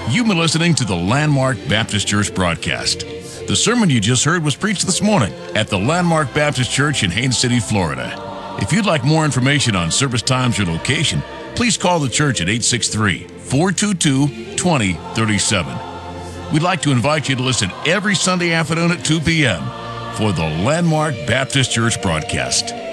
You've been listening to the Landmark Baptist Church broadcast. The sermon you just heard was preached this morning at the Landmark Baptist Church in Haines City, Florida. If you'd like more information on service times or location, please call the church at 863-422-2037. We'd like to invite you to listen every Sunday afternoon at 2 p.m. for the Landmark Baptist Church broadcast.